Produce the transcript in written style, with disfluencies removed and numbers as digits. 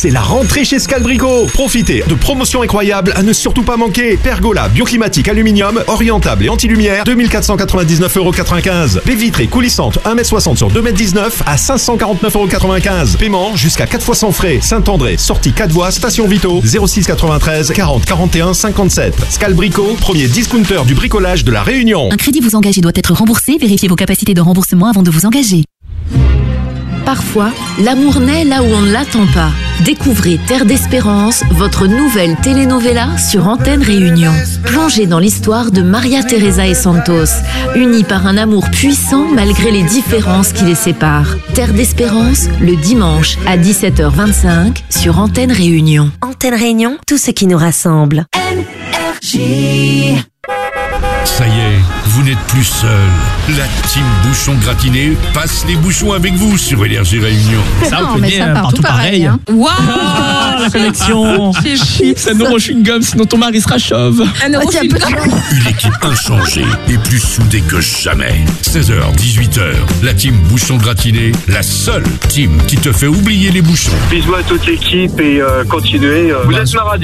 c'est la rentrée chez Scalbrico. Profitez de promotions incroyables à ne surtout pas manquer. Pergola, bioclimatique, aluminium, orientable et anti-lumière, 2499,95 €. Baie vitrée coulissante, 1m60 sur 2m19 à 549,95 €. Paiement jusqu'à 4 fois sans frais. Saint-André, sortie 4 voies, station Vito, 06 93 40 41 57. Scalbrico, premier discounter du bricolage de la Réunion. Un crédit vous engage et doit être remboursé. Vérifiez vos capacités de remboursement avant de vous engager. Parfois, l'amour naît là où on ne l'attend pas. Découvrez Terre d'Espérance, votre nouvelle telenovela sur Antenne Réunion. Plongez dans l'histoire de Maria Teresa et Santos, unis par un amour puissant malgré les différences qui les séparent. Terre d'Espérance, le dimanche à 17h25 sur Antenne Réunion. Antenne Réunion, tout ce qui nous rassemble. NRJ. Ça y est, vous n'êtes plus seul. La team Bouchon Gratiné passe les bouchons avec vous sur Énergie Réunion. Ça, on peut bien partout pareil. Waouh, la connexion. Chips, un euro chewing-gum, sinon ton mari sera chauve. Un euro chewing-gum. Une équipe inchangée et plus soudée que jamais. 16h, 18h, la team Bouchon Gratiné, la seule team qui te fait oublier les bouchons. Bisous à toute l'équipe et continuez. Vous êtes ma radio.